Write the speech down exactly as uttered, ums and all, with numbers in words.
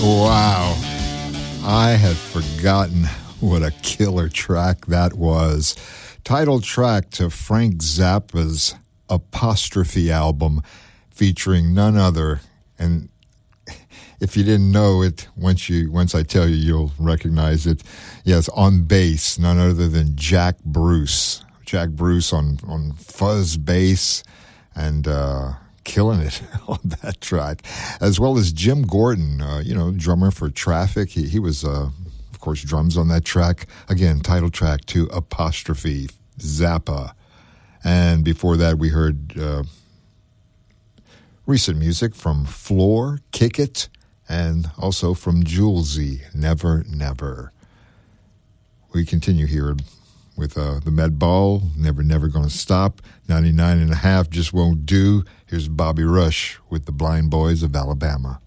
Wow. I had forgotten what a killer track that was. Title track to Frank Zappa's Apostrophe album, featuring none other, and if you didn't know it, once you once I tell you, you'll recognize it. Yes, on bass, none other than Jack Bruce. Jack Bruce on, on fuzz bass, and uh, killing it on that track, as well as Jim Gordon, uh, you know, drummer for Traffic. He, he was, uh, of course, drums on that track. Again, title track to Apostrophe, Zappa. And before that, we heard uh, recent music from Floor, Kick It, and also from Julesy, Never, Never. We continue here with uh, the Med Ball, Never, Never Gonna Stop, ninety-nine and a half, Just Won't Do. Here's Bobby Rush with the Blind Boys of Alabama.